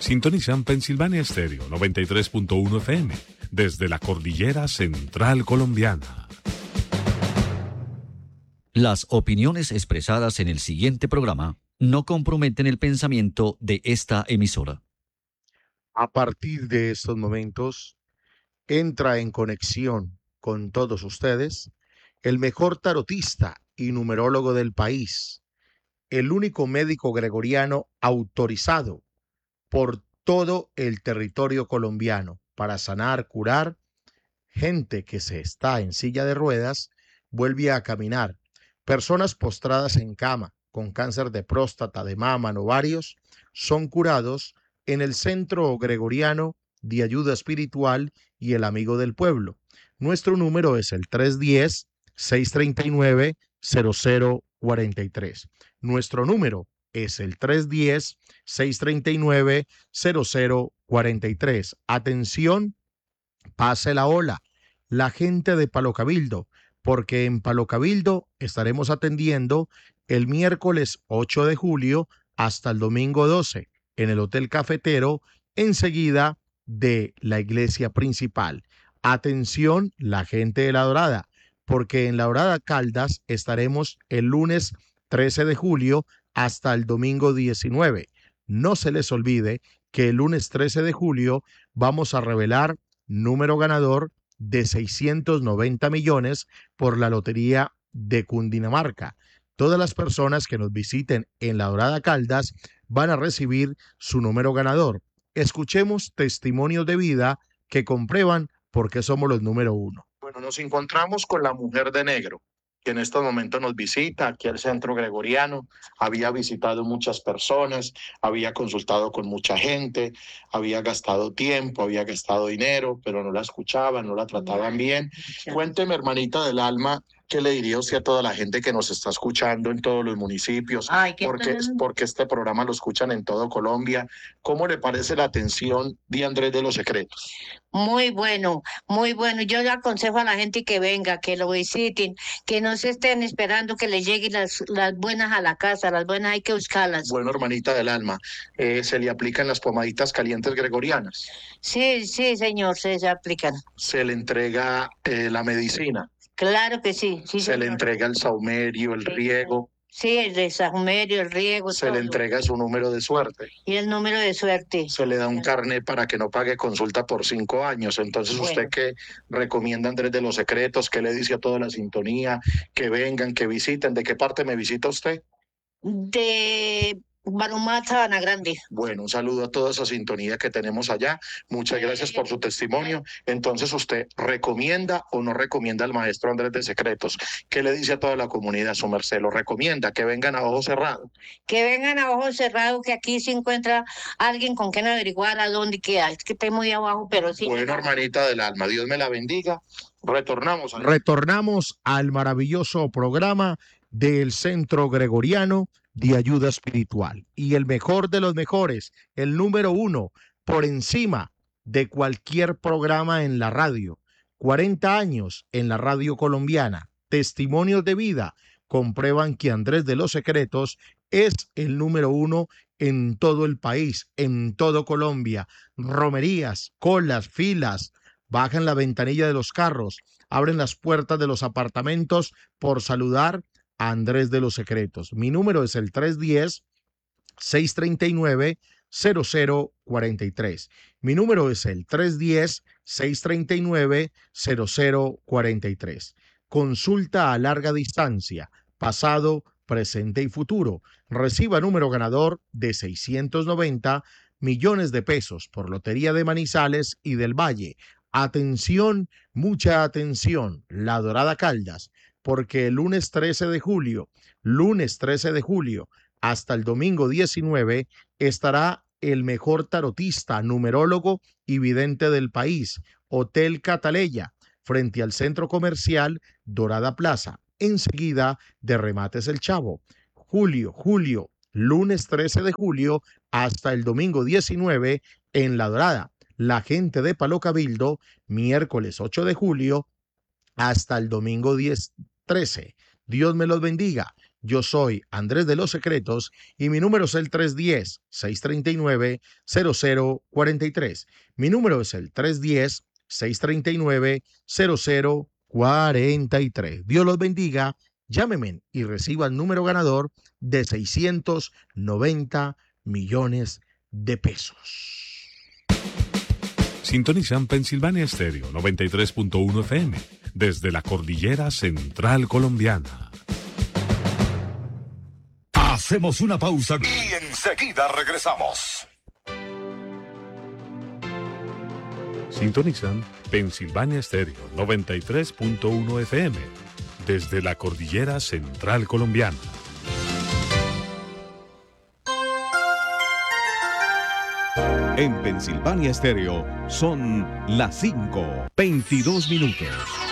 Sintonizan Pensilvania Stereo 93.1 FM desde la cordillera central colombiana. Las opiniones expresadas en el siguiente programa no comprometen el pensamiento de esta emisora. A partir de estos momentos, entra en conexión con todos ustedes el mejor tarotista y numerólogo del país, el único médico gregoriano autorizado por todo el territorio colombiano para sanar, curar gente que se está en silla de ruedas, vuelve a caminar, personas postradas en cama con cáncer de próstata, de mama, ovarios, son curados en el Centro Gregoriano de Ayuda Espiritual y el Amigo del Pueblo. Nuestro número es el 310-639-0043. Nuestro número es el 310-639-0043. Atención, pase la ola, la gente de Palo Cabildo, porque en Palo Cabildo estaremos atendiendo el miércoles 8 de julio hasta el domingo 12 en el Hotel Cafetero, enseguida de la iglesia principal. Atención, la gente de La Dorada, porque en La Dorada Caldas estaremos el lunes 13 de julio hasta el domingo 19. No se les olvide que el lunes 13 de julio vamos a revelar número ganador de 690 millones por la Lotería de Cundinamarca. Todas las personas que nos visiten en La Dorada Caldas van a recibir su número ganador. Escuchemos testimonios de vida que comprueban por qué somos los número uno. Bueno, nos encontramos con la mujer de negro, que en estos momentos nos visita aquí al Centro Gregoriano. Había visitado muchas personas, había consultado con mucha gente, había gastado tiempo, había gastado dinero, pero no la escuchaban, no la trataban bien. Cuénteme, hermanita del alma, ¿qué le diría usted a toda la gente que nos está escuchando en todos los municipios? Porque este programa lo escuchan en todo Colombia. ¿Cómo le parece la atención de Andrés de los Secretos? Muy bueno, muy bueno. Yo le aconsejo a la gente que venga, que lo visiten, que no se estén esperando que les lleguen las buenas a la casa, las buenas hay que buscarlas. Bueno, hermanita del alma, ¿se le aplican las pomaditas calientes gregorianas? Sí, sí, señor, se aplican. ¿Se le entrega la medicina? Claro que sí, sí, ¿Se le señor. entrega el saumerio, el riego? Sí, el desajumerio, el riego, ¿Se todo. le entrega su número de suerte? Y el número de suerte. Se le da un carnet para que no pague consulta por 5 años. Entonces, Bueno. ¿usted qué recomienda, Andrés de los Secretos? ¿Qué le dice a toda la sintonía? Que vengan, que visiten. ¿De qué parte me visita usted? De Barumá, Sabana Grande. Bueno, un saludo a toda esa sintonía que tenemos allá. Muchas gracias por su testimonio. Entonces, ¿usted recomienda o no recomienda al maestro Andrés de Secretos? ¿Qué le dice a toda la comunidad, su merced? ¿Lo recomienda? Que vengan a ojos cerrados. Que vengan a ojos cerrados, que aquí se encuentra alguien con quien averiguar a dónde queda. Es que estoy muy abajo, pero sí. Bueno, hermanita del alma, Dios me la bendiga. Retornamos al maravilloso programa del Centro Gregoriano de Ayuda Espiritual. Y el mejor de los mejores, el número uno, por encima de cualquier programa en la radio. 40 años en la radio colombiana. Testimonios de vida comprueban que Andrés de los Secretos es el número uno en todo el país, en todo Colombia. Romerías, colas, filas, bajan la ventanilla de los carros, abren las puertas de los apartamentos por saludar a Andrés de los Secretos. Mi número es el 310-639-0043. Mi número es el 310-639-0043. Consulta a larga distancia, pasado, presente y futuro. Reciba número ganador de 690 millones de pesos por Lotería de Manizales y del Valle. Atención, mucha atención, La Dorada Caldas, porque el lunes 13 de julio, hasta el domingo 19, estará el mejor tarotista, numerólogo y vidente del país, Hotel Cataleya, frente al Centro Comercial Dorada Plaza, enseguida de Remates El Chavo. Lunes 13 de julio hasta el domingo 19 en La Dorada. La gente de Palo Cabildo, miércoles 8 de julio hasta el domingo 13. Dios me los bendiga. Yo soy Andrés de los Secretos y mi número es el 310-639-0043. Mi número es el 310-639-0043. Dios los bendiga. Llámeme y reciba el número ganador de 690 millones de pesos. Sintonizan Pensilvania Estéreo 93.1 FM desde la cordillera central colombiana. Hacemos una pausa y enseguida regresamos. Sintonizan Pensilvania Estéreo 93.1 FM desde la cordillera central colombiana. En Pensilvania Estéreo son las 5:22 minutos.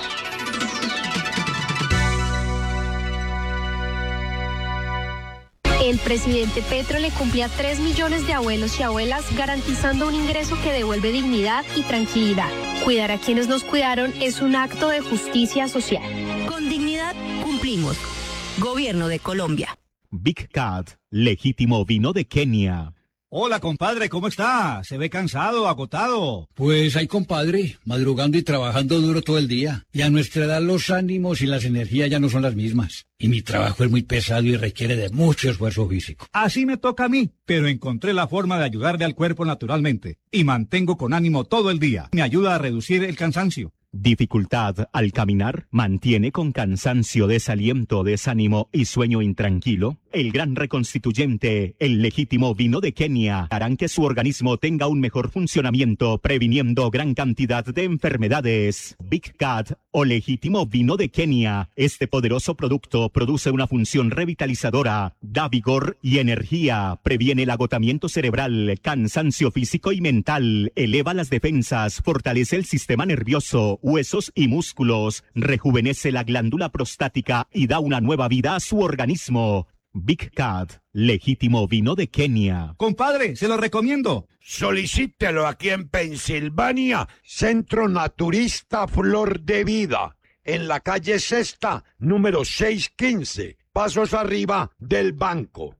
El presidente Petro le cumple a 3 millones de abuelos y abuelas, garantizando un ingreso que devuelve dignidad y tranquilidad. Cuidar a quienes nos cuidaron es un acto de justicia social. Con dignidad cumplimos. Gobierno de Colombia. Big Cat, legítimo vino de Kenia. Hola, compadre, ¿cómo está? Se ve cansado, agotado. Pues ahí, compadre, madrugando y trabajando duro todo el día. Y a nuestra edad los ánimos y las energías ya no son las mismas. Y mi trabajo es muy pesado y requiere de mucho esfuerzo físico. Así me toca a mí, pero encontré la forma de ayudarle al cuerpo naturalmente. Y mantengo con ánimo todo el día. Me ayuda a reducir el cansancio. Dificultad al caminar, mantiene con cansancio, desaliento, desánimo y sueño intranquilo. El gran reconstituyente, el legítimo vino de Kenia, harán que su organismo tenga un mejor funcionamiento, previniendo gran cantidad de enfermedades. Big Cat o legítimo vino de Kenia. Este poderoso producto produce una función revitalizadora, da vigor y energía, previene el agotamiento cerebral, cansancio físico y mental, eleva las defensas, fortalece el sistema nervioso, huesos y músculos, rejuvenece la glándula prostática y da una nueva vida a su organismo. Big Cat, legítimo vino de Kenia. Compadre, se lo recomiendo. Solicítelo aquí en Pensilvania, Centro Naturista Flor de Vida, en la calle Sexta, número 615, pasos arriba del banco.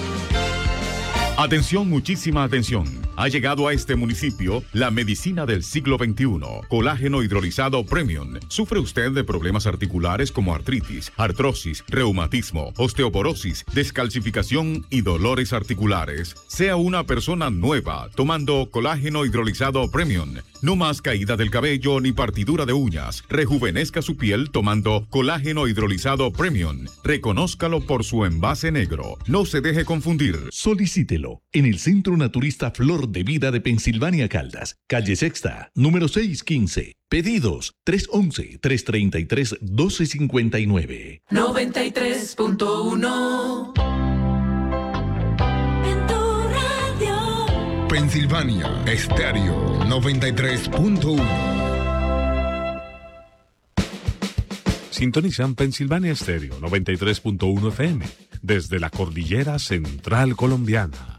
Atención, muchísima atención. Ha llegado a este municipio la medicina del siglo XXI. Colágeno hidrolizado Premium. ¿Sufre usted de problemas articulares como artritis, artrosis, reumatismo, osteoporosis, descalcificación y dolores articulares? Sea una persona nueva tomando colágeno hidrolizado Premium. No más caída del cabello ni partidura de uñas. Rejuvenezca su piel tomando colágeno hidrolizado Premium. Reconózcalo por su envase negro. No se deje confundir. Solicítelo en el Centro Naturista Flor de Vida de Pensilvania Caldas, calle Sexta, número 615. Pedidos 311-333-1259. 93.1 en tu radio. Pensilvania Estéreo 93.1. Sintonizan Pensilvania Estéreo 93.1 FM desde la cordillera central colombiana.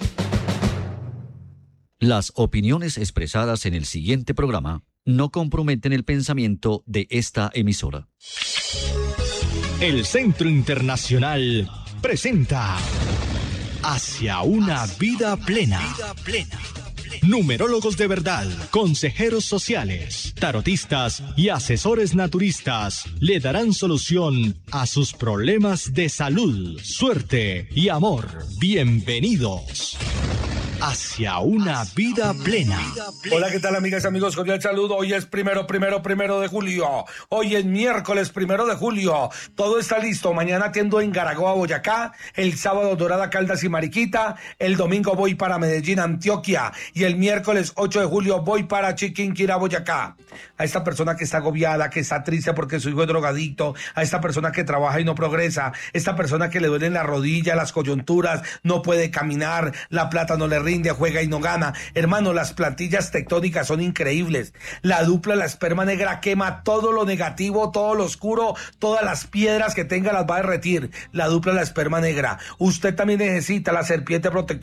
Las opiniones expresadas en el siguiente programa no comprometen el pensamiento de esta emisora. El Centro Internacional presenta Hacia una vida plena. Numerólogos de verdad, consejeros sociales, tarotistas y asesores naturistas le darán solución a sus problemas de salud, suerte y amor. Bienvenidos. Hacia una vida plena. Hola, ¿qué tal, amigas y amigos? Cordial saludo. Hoy es primero de julio. Hoy es miércoles 1 de julio. Todo está listo. Mañana atiendo en Garagoa, Boyacá. El sábado Dorada, Caldas y Mariquita. El domingo voy para Medellín, Antioquia. Y el miércoles 8 de julio voy para Chiquinquirá, Boyacá. A esta persona que está agobiada, que está triste porque su hijo es drogadicto. A esta persona que trabaja y no progresa. Esta persona que le duelen la rodilla, las coyunturas, no puede caminar, la plata no le rinde, juega y no gana. Hermano, las plantillas tectónicas son increíbles. La dupla, la esperma negra, quema todo lo negativo, todo lo oscuro, todas las piedras que tenga las va a derretir. La dupla, la esperma negra. Usted también necesita la serpiente protectora